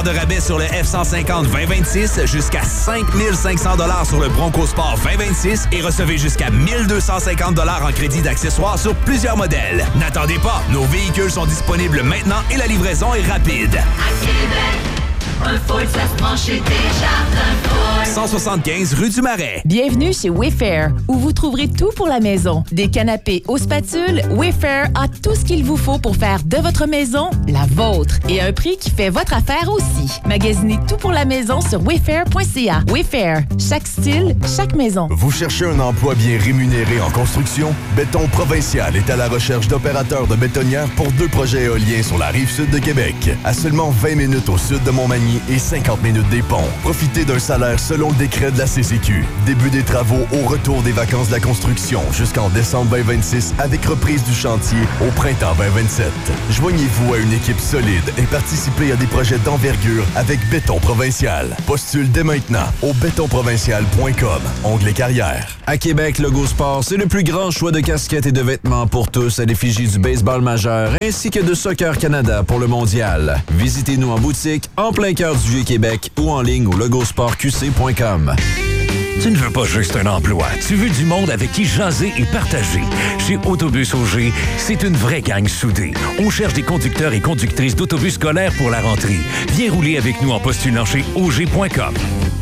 de rabais sur le F-150 2026, jusqu'à 5 500 $ sur le Bronco Sport 2026 et recevez jusqu'à 1 250 $ en crédit d'accessoires sur plusieurs modèles. N'attendez pas, nos véhicules sont disponibles maintenant et la livraison est rapide. À Québec, un Ford, ça se prend chez Desjardins Ford. 175 rue du Marais. Bienvenue chez Wayfair, où vous trouverez tout pour la maison. Des canapés aux spatules, Wayfair a tout ce qu'il vous faut pour faire de votre maison la vôtre. Et à un prix qui fait votre affaire aussi. Magasinez tout pour la maison sur wayfair.ca. Wayfair, chaque style, chaque maison. Vous cherchez un emploi bien rémunéré en construction? Béton Provincial est à la recherche d'opérateurs de bétonnières pour 2 projets éoliens sur la rive sud de Québec. À seulement 20 minutes au sud de Montmagny et 50 minutes des ponts. Profitez d'un salaire selon le décret de la CCQ. Début des travaux au retour des vacances de la construction jusqu'en décembre 2026 avec reprise du chantier au printemps 2027. Joignez-vous à une équipe solide et participez à des projets d'envergure avec Béton Provincial. Postule dès maintenant au bétonprovincial.com, onglet carrière. À Québec, Logo Sport, c'est le plus grand choix de casquettes et de vêtements pour tous à l'effigie du baseball majeur ainsi que de Soccer Canada pour le mondial. Visitez-nous en boutique, en plein cœur du Vieux-Québec ou en ligne au logosportqc.com. Tu ne veux pas juste un emploi, tu veux du monde avec qui jaser et partager. Chez Autobus Auger, c'est une vraie gang soudée. On cherche des conducteurs et conductrices d'autobus scolaires pour la rentrée. Viens rouler avec nous en postulant chez auger.com.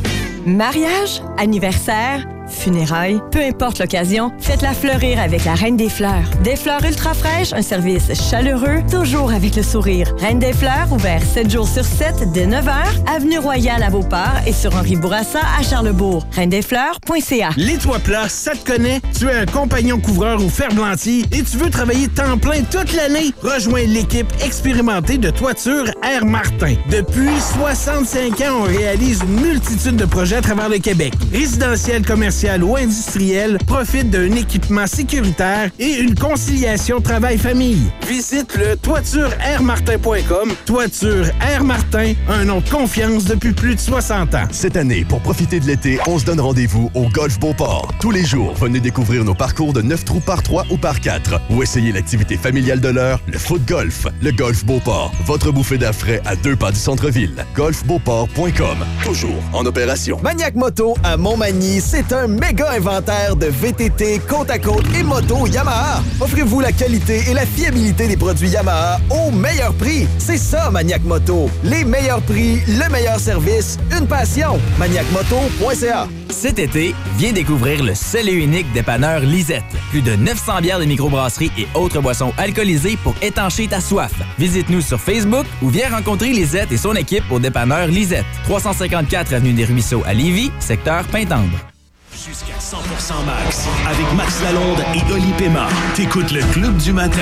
Mariage, anniversaire, funérailles, peu importe l'occasion, faites-la fleurir avec la Reine des Fleurs. Des fleurs ultra fraîches, un service chaleureux, toujours avec le sourire. Reine des Fleurs, ouvert 7 jours sur 7 dès 9h, Avenue Royale à Beauport et sur Henri Bourassa à Charlesbourg. reine-des-fleurs.ca. Les Toits Plats, ça te connaît? Tu es un compagnon couvreur ou ferblantier et tu veux travailler temps plein toute l'année? Rejoins l'équipe expérimentée de Toiture Air Martin. Depuis 65 ans, on réalise une multitude de projets à travers le Québec. Résidentiel, commercial ou industriel, profite d'un équipement sécuritaire et une conciliation travail-famille. Visite le toitureairmartin.com. Toiture Air Martin, un nom de confiance depuis plus de 60 ans. Cette année, pour profiter de l'été, on se donne rendez-vous au Golf Beauport. Tous les jours, venez découvrir nos parcours de 9 trous par 3 ou par 4 ou essayez l'activité familiale de l'heure, le foot golf. Le Golf Beauport, votre bouffée d'air frais à 2 pas du centre-ville. golfbeauport.com, toujours en opération. Maniac Moto à Montmagny, c'est un méga inventaire de VTT, côte à côte et moto Yamaha. Offrez-vous la qualité et la fiabilité des produits Yamaha au meilleur prix. C'est ça, Maniac Moto. Les meilleurs prix, le meilleur service, une passion. ManiacMoto.ca. Cet été, viens découvrir le seul et unique dépanneur Lisette. Plus de 900 bières de microbrasserie et autres boissons alcoolisées pour étancher ta soif. Visite-nous sur Facebook ou viens rencontrer Lisette et son équipe au dépanneur Lisette. 354 avenue des Ruisseaux à Lévis, secteur Pintendre. Jusqu'à 100% max, avec Max Lalonde et Oli Pema. T'écoutes le Club du matin.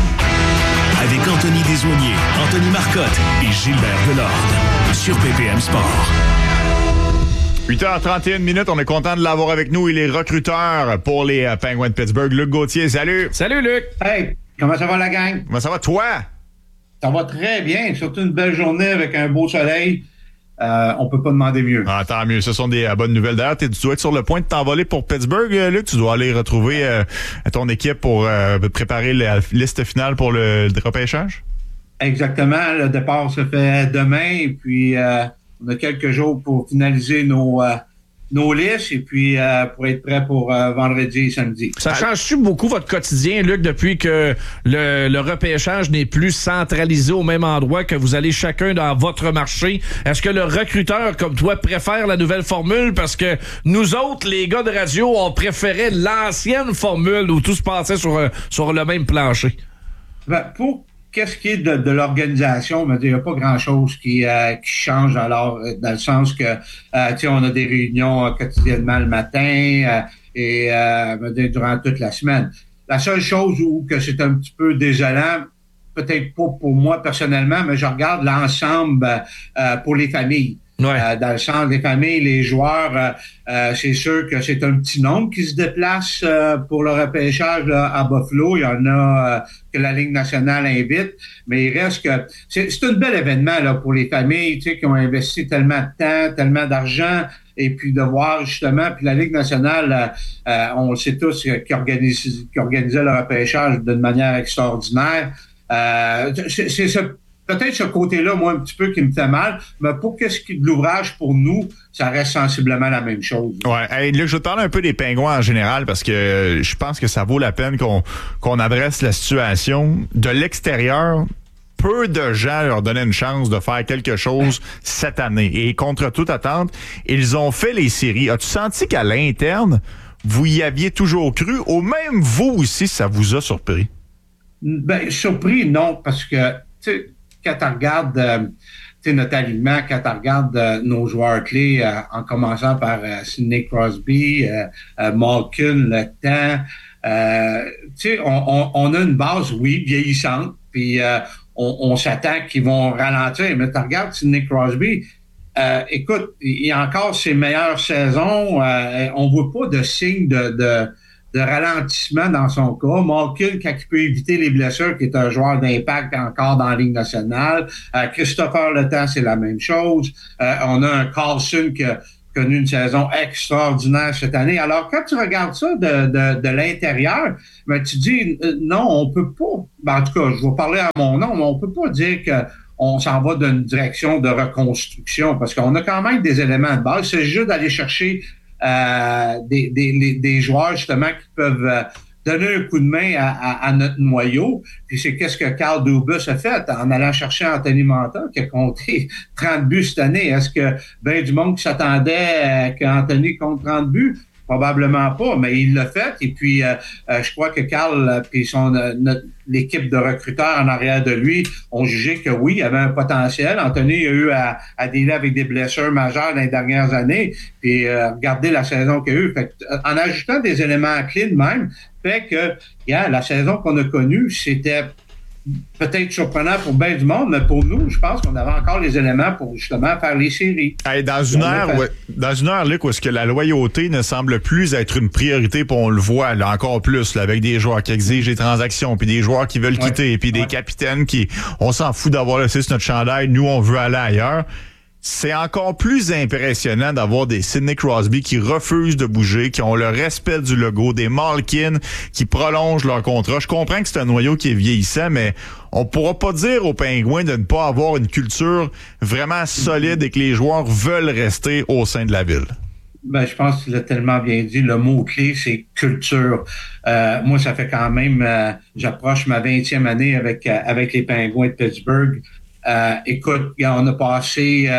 Avec Anthony Desaulniers, Anthony Marcotte et Gilbert Delorde. Sur PPM Sport. 8h31, on est content de l'avoir avec nous. Il est recruteur pour les Penguins de Pittsburgh. Luc Gauthier, salut! Salut, Luc! Hey, comment ça va la gang? Comment ça va, toi? Ça va très bien, surtout une belle journée avec un beau soleil. On peut pas demander mieux. Ah, tant mieux, ce sont des bonnes nouvelles. D'ailleurs, tu dois être sur le point de t'envoler pour Pittsburgh, Luc. Tu dois aller retrouver ton équipe pour préparer la liste finale pour le repêchage? Exactement. Le départ se fait demain et puis on a quelques jours pour finaliser nos listes et puis pour être prêt pour vendredi et samedi. Ça change-tu beaucoup votre quotidien, Luc, depuis que le repêchage n'est plus centralisé au même endroit, que vous allez chacun dans votre marché? Est-ce que le recruteur, comme toi, préfère la nouvelle formule? Parce que nous autres, les gars de radio, on préférait l'ancienne formule où tout se passait sur le même plancher. Pour qu'est-ce qui est de l'organisation, il n'y a pas grand-chose qui change dans le sens que on a des réunions quotidiennement le matin et durant toute la semaine. La seule chose où que c'est un petit peu désolant, peut-être pas pour moi personnellement, mais je regarde l'ensemble pour les familles. Ouais. Dans le sens des familles, les joueurs, c'est sûr que c'est un petit nombre qui se déplace pour le repêchage là, à Buffalo. Il y en a que la Ligue nationale invite, mais il reste que c'est un bel événement là pour les familles, qui ont investi tellement de temps, tellement d'argent, et puis de voir justement, puis la Ligue nationale, on le sait tous, qui organisait le repêchage d'une manière extraordinaire. C'est ce peut-être ce côté-là, moi, un petit peu qui me fait mal, mais pour qu'est-ce qui de l'ouvrage pour nous, ça reste sensiblement la même chose. Ouais. Hey, là, je vais te parler un peu des Pingouins en général parce que je pense que ça vaut la peine qu'on adresse la situation. De l'extérieur, peu de gens leur donnaient une chance de faire quelque chose cette année. Et contre toute attente, ils ont fait les séries. As-tu senti qu'à l'interne, vous y aviez toujours cru, ou même vous aussi, ça vous a surpris? Ben, surpris, non, parce que, tu sais, quand tu regardes notre alignement, quand tu regardes nos joueurs clés, en commençant par Sidney Crosby, Malkin, le temps, tu sais, on a une base, oui, vieillissante, puis on s'attend qu'ils vont ralentir, mais tu regardes Sidney Crosby, écoute, il a encore ses meilleures saisons, on voit pas de signe de ralentissement dans son cas. Malkin, quand il peut éviter les blessures, qui est un joueur d'impact encore dans la Ligue nationale. Christopher Le Temps, c'est la même chose. On a un Carlson qui a connu une saison extraordinaire cette année. Alors, quand tu regardes ça de l'intérieur, ben, tu dis, non, on peut pas, ben, en tout cas, je vais parler à mon nom, mais on peut pas dire que on s'en va d'une direction de reconstruction, parce qu'on a quand même des éléments de base. C'est juste d'aller chercher des joueurs, justement, qui peuvent donner un coup de main à notre noyau. Puis c'est qu'est-ce que Carl Dubas a fait en allant chercher Anthony Mantha, qui a compté 30 buts cette année. Est-ce que ben du monde qui s'attendait qu'Anthony compte 30 buts? Probablement pas, mais il l'a fait. Et puis, je crois que Carl et l'équipe de recruteurs en arrière de lui ont jugé que oui, il y avait un potentiel. Anthony a eu à dealer avec des blessures majeures dans les dernières années. Puis, regardez la saison qu'il a eue. Fait que, en ajoutant des éléments clés de même, fait que la saison qu'on a connue, c'était peut-être surprenant pour bien du monde, mais pour nous, je pense qu'on avait encore les éléments pour justement faire les séries. Hey, dans une heure, Luc, où est-ce que la loyauté ne semble plus être une priorité, puis on le voit là, encore plus là, avec des joueurs qui exigent des transactions, puis des joueurs qui veulent quitter, puis des capitaines qui, on s'en fout d'avoir laissé sur notre chandail, nous on veut aller ailleurs. C'est encore plus impressionnant d'avoir des Sidney Crosby qui refusent de bouger, qui ont le respect du logo, des Malkin qui prolongent leur contrat. Je comprends que c'est un noyau qui est vieillissant, mais on pourra pas dire aux Pingouins de ne pas avoir une culture vraiment solide et que les joueurs veulent rester au sein de la ville. Ben, je pense que tu l'as tellement bien dit. Le mot-clé, c'est culture. Moi, ça fait quand même... j'approche ma 20e année avec les Pingouins de Pittsburgh. Écoute, on a passé,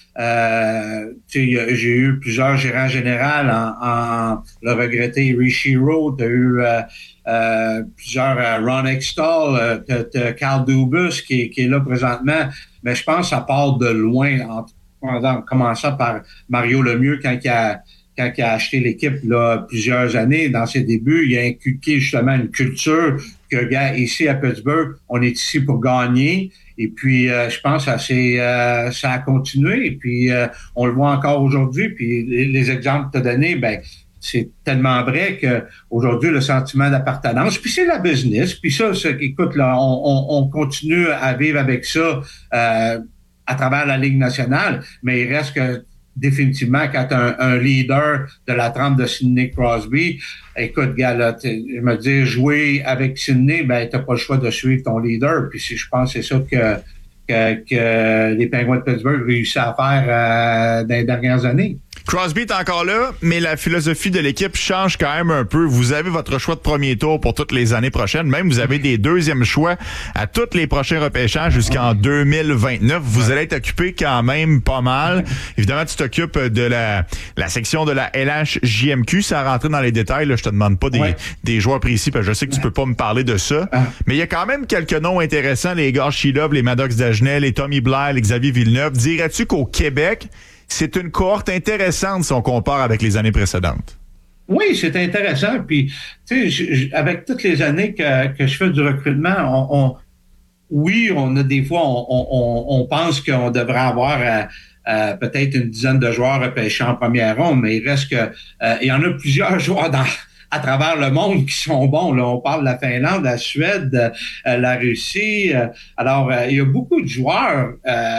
j'ai eu plusieurs gérants généraux en le regretté Rishi Rowe, t'as eu plusieurs Ron Extall, t'as Carl Dubas qui est là présentement, mais je pense que ça part de loin, en commençant par Mario Lemieux quand il a acheté l'équipe là plusieurs années dans ses débuts, il a inculqué justement une culture que, gars, ici à Pittsburgh, on est ici pour gagner. Et puis, je pense que ça a continué. Et puis, on le voit encore aujourd'hui. Puis, les exemples que tu as donnés, ben, c'est tellement vrai que aujourd'hui le sentiment d'appartenance. Puis, c'est la business. Puis ça, écoute, là, on continue à vivre avec ça à travers la Ligue nationale. Mais il reste que définitivement, quand un leader de la trempe de Sidney Crosby, écoute, gars, là, je me dis, jouer avec Sidney, ben, t'as pas le choix de suivre ton leader. Puis je pense que c'est ça que les Pingouins de Pittsburgh réussissent à faire dans les dernières années. Crosby est encore là, mais la philosophie de l'équipe change quand même un peu. Vous avez votre choix de premier tour pour toutes les années prochaines. Même vous avez des deuxièmes choix à tous les prochains repêchages jusqu'en 2029. Vous allez être occupé quand même pas mal. Évidemment, tu t'occupes de la section de la LHJMQ. Sans rentrer dans les détails, là, je te demande pas des joueurs précis, parce que je sais que tu peux pas me parler de ça. Mais il y a quand même quelques noms intéressants. Les gars Shilov, les Maddox Dagenet, les Tommy Blair, les Xavier Villeneuve. Dirais-tu qu'au Québec, c'est une cohorte intéressante si on compare avec les années précédentes? Oui, c'est intéressant. Puis, tu sais, avec toutes les années que je fais du recrutement, on a des fois, on pense qu'on devrait avoir peut-être une dizaine de joueurs repêchés en première ronde, mais il reste que il y en a plusieurs joueurs à travers le monde qui sont bons. Là, on parle de la Finlande, la Suède, la Russie. Alors, il y a beaucoup de joueurs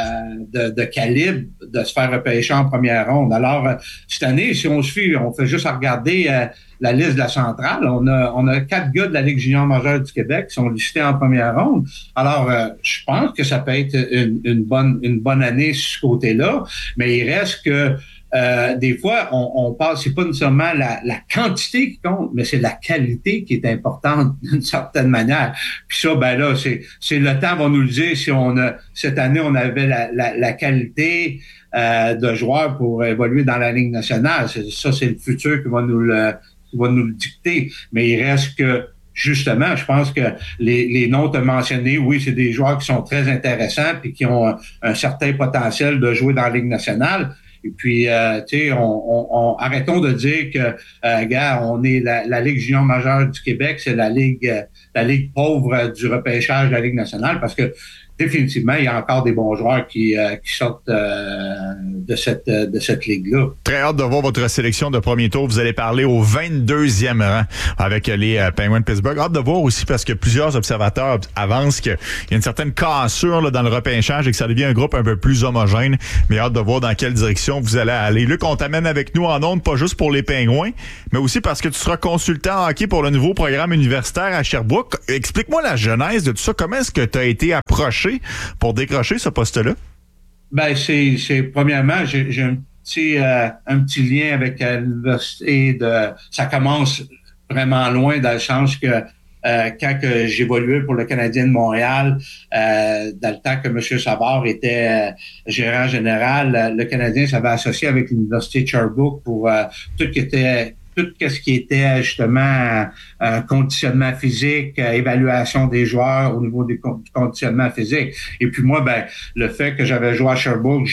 de calibre de se faire repêcher en première ronde. Alors, cette année, si on suit, on fait juste à regarder la liste de la centrale. On a 4 gars de la Ligue junior majeure du Québec qui sont listés en première ronde. Alors, je pense que ça peut être une bonne année sur ce côté-là, mais il reste que des fois, on parle, c'est pas nécessairement la quantité qui compte, mais c'est la qualité qui est importante d'une certaine manière. Puis ça, ben là, c'est le temps va nous le dire si cette année, on avait la qualité de joueurs pour évoluer dans la Ligue nationale. Ça, c'est le futur qui va nous le dicter. Mais il reste que, justement, je pense que les noms te mentionnés, oui, c'est des joueurs qui sont très intéressants puis qui ont un certain potentiel de jouer dans la Ligue nationale. Et puis, tu sais, arrêtons de dire que, gars, on est la Ligue junior majeure du Québec, c'est la ligue pauvre du repêchage de la Ligue nationale, parce que définitivement, il y a encore des bons joueurs qui sortent de cette ligue-là. Très hâte de voir votre sélection de premier tour. Vous allez parler au 22e rang avec les Penguins de Pittsburgh. Hâte de voir aussi parce que plusieurs observateurs avancent qu'il y a une certaine cassure là, dans le repêchage et que ça devient un groupe un peu plus homogène. Mais hâte de voir dans quelle direction vous allez aller. Luc, on t'amène avec nous en ondes, pas juste pour les Penguins, mais aussi parce que tu seras consultant en hockey pour le nouveau programme universitaire à Sherbrooke. Explique-moi la genèse de tout ça. Comment est-ce que tu as été approché pour décrocher ce poste-là? Ben, c'est premièrement, j'ai un petit lien avec l'université ça commence vraiment loin dans le sens que quand j'évoluais pour le Canadien de Montréal, dans le temps que M. Savard était gérant général, le Canadien s'avait associé avec l'université de Sherbrooke pour tout ce qui était justement conditionnement physique, évaluation des joueurs au niveau du conditionnement physique. Et puis moi, ben le fait que j'avais joué à Sherbrooke,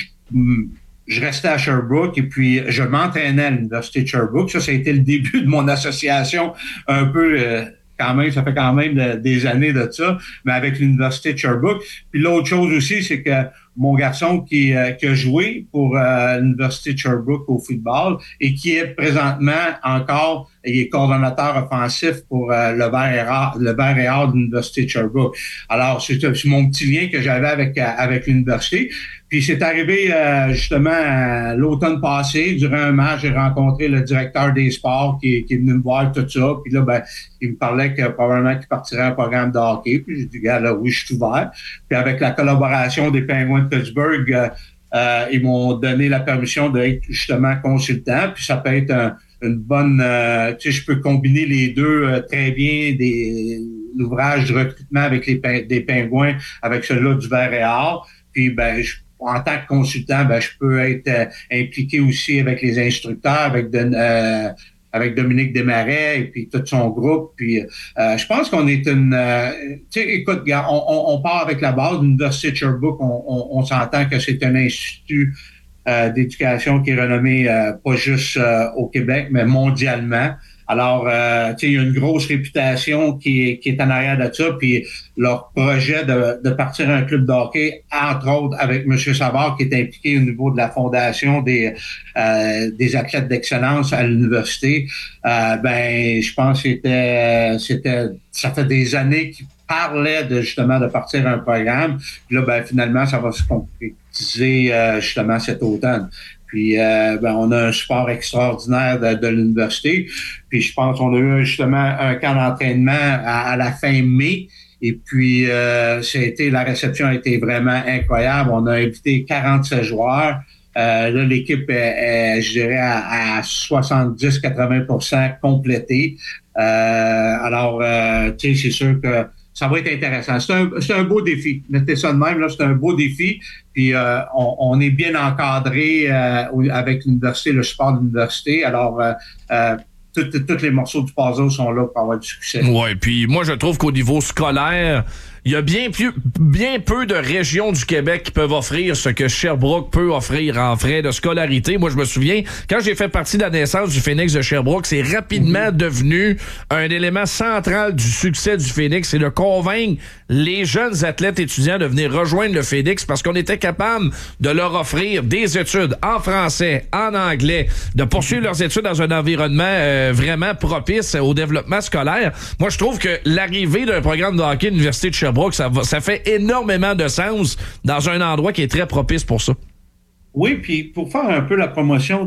je restais à Sherbrooke et puis je m'entraînais à l'université de Sherbrooke. Ça a été le début de mon association un peu... quand même, ça fait quand même des années de ça, mais avec l'université de Sherbrooke. Puis l'autre chose aussi, c'est que mon garçon qui a joué pour l'université de Sherbrooke au football et qui est présentement encore, il est coordonnateur offensif pour le Vert et Or de l'université de Sherbrooke. Alors, c'est mon petit lien que j'avais avec l'université. Puis c'est arrivé justement l'automne passé, durant un match, j'ai rencontré le directeur des sports qui est venu me voir tout ça. Puis là, ben, il me parlait que probablement qu'il partirait un programme de hockey. Puis j'ai dit, gars, là, oui, je suis ouvert. Puis avec la collaboration des Penguins de Pittsburgh, ils m'ont donné la permission d'être justement consultant. Puis ça peut être une bonne... tu sais, je peux combiner les deux très bien, l'ouvrage de recrutement avec des Pingouins, avec celui-là du Vert et Or. Puis, ben, en tant que consultant, ben, je peux être impliqué aussi avec les instructeurs, avec Dominique Desmarais et puis tout son groupe. Puis je pense qu'on est tu sais, écoute, on part avec la base de l'Université de Sherbrooke. On s'entend que c'est un institut d'éducation qui est renommé pas juste au Québec, mais mondialement. Alors, tu sais, il y a une grosse réputation qui est en arrière de ça, puis leur projet de partir un club de hockey, entre autres avec M. Savard, qui est impliqué au niveau de la fondation des athlètes d'excellence à l'université, ben, je pense que ça fait des années qu'ils parlaient justement de partir un programme. Puis là, ben, finalement, ça va se concrétiser justement cet automne. Puis, ben, on a un support extraordinaire de l'université. Puis, je pense qu'on a eu justement un camp d'entraînement à la fin mai. Et puis, la réception a été vraiment incroyable. On a invité 47 joueurs. Là, l'équipe est, je dirais, à 70-80% complétée. Alors, tu sais, c'est sûr que ça va être intéressant. C'est un beau défi. Mettez ça de même, là, c'est un beau défi. Puis on est bien encadré avec l'université, le support de l'université. Alors, tous les morceaux du puzzle sont là pour avoir du succès. Oui, puis moi, je trouve qu'au niveau scolaire, il y a bien peu de régions du Québec qui peuvent offrir ce que Sherbrooke peut offrir en frais de scolarité. Moi, je me souviens, quand j'ai fait partie de la naissance du Phoenix de Sherbrooke, c'est rapidement devenu un élément central du succès du Phoenix, c'est de convaincre les jeunes athlètes étudiants de venir rejoindre le Phoenix parce qu'on était capable de leur offrir des études en français, en anglais, de poursuivre leurs études dans un environnement vraiment propice au développement scolaire. Moi, je trouve que l'arrivée d'un programme de hockey à l'Université de Sherbrooke, ça fait énormément de sens dans un endroit qui est très propice pour ça. Oui, puis pour faire un peu la promotion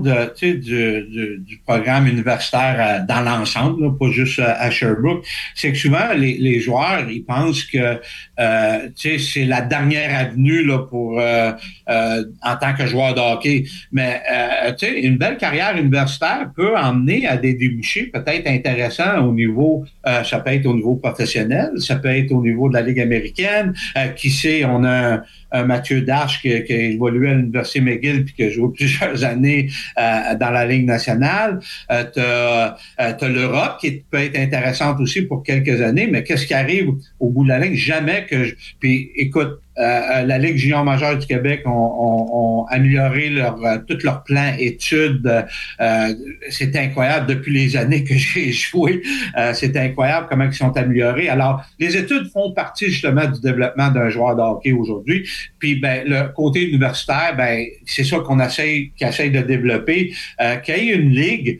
du programme universitaire dans l'ensemble, là, pas juste à Sherbrooke, c'est que souvent les joueurs ils pensent que c'est la dernière avenue là pour en tant que joueur de hockey. Mais une belle carrière universitaire peut emmener à des débouchés peut-être intéressants au niveau, ça peut être au niveau professionnel, ça peut être au niveau de la Ligue américaine. Qui sait, on a un Mathieu Darche qui a évolué à l'Université McGill puis qui a joué plusieurs années dans la Ligue nationale. T'as l'Europe qui peut être intéressante aussi pour quelques années, mais qu'est-ce qui arrive au bout de la ligne? Jamais que... Puis écoute, la Ligue junior majeure du Québec ont amélioré tout leur plan études. C'est incroyable depuis les années que j'ai joué. C'est incroyable comment ils sont améliorés. Alors, les études font partie justement du développement d'un joueur de hockey aujourd'hui. Puis, le côté universitaire, c'est ça qu'on essaye de développer. Qu'il y ait une ligue,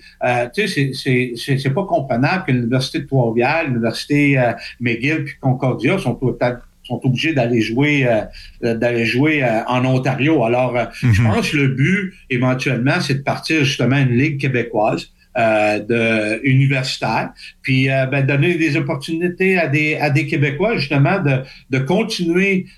c'est pas comprenable que l'Université de Trois-Rivières, l'Université McGill puis Concordia sont obligés d'aller jouer en Ontario. Alors, je pense que le but, éventuellement, c'est de partir justement une ligue québécoise universitaire, puis donner des opportunités à des Québécois, justement, de continuer